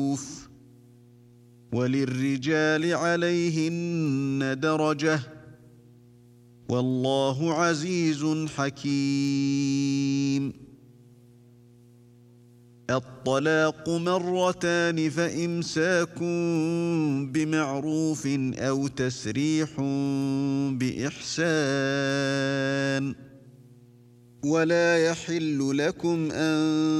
وللرجال عليهن درجة والله عزيز حكيم. الطلاق مرتان فإمساك بمعروف أو تسريح بإحسان ولا يحل لكم أن